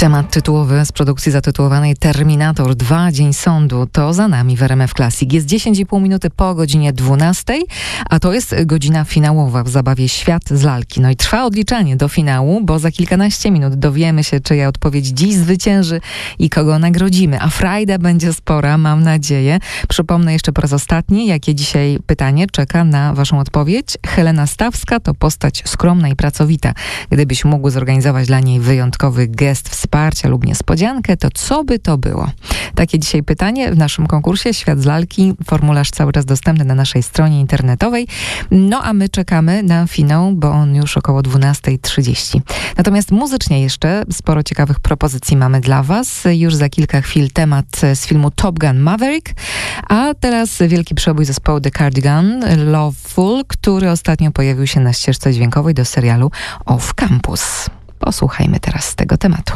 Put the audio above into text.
Temat tytułowy z produkcji zatytułowanej Terminator 2. Dzień sądu to za nami w RMF Classic. Jest 10,5 minuty po godzinie 12, a to jest godzina finałowa w zabawie Świat z lalki. No i trwa odliczanie do finału, bo za kilkanaście minut dowiemy się, czyja odpowiedź dziś zwycięży i kogo nagrodzimy. A frajda będzie spora, mam nadzieję. Przypomnę jeszcze po raz ostatni, jakie dzisiaj pytanie czeka na waszą odpowiedź. Helena Stawska to postać skromna i pracowita. Gdybyś mógł zorganizować dla niej wyjątkowy gest wsparcia lub niespodziankę, to co by to było? Takie dzisiaj pytanie w naszym konkursie Świat z lalki. Formularz cały czas dostępny na naszej stronie internetowej. No a my czekamy na finał, bo on już około 12:30. Natomiast muzycznie jeszcze sporo ciekawych propozycji mamy dla was. Już za kilka chwil temat z filmu Top Gun Maverick, a teraz wielki przebój zespołu The Cardigan, Loveful, który ostatnio pojawił się na ścieżce dźwiękowej do serialu Off Campus. Posłuchajmy teraz z tego tematu.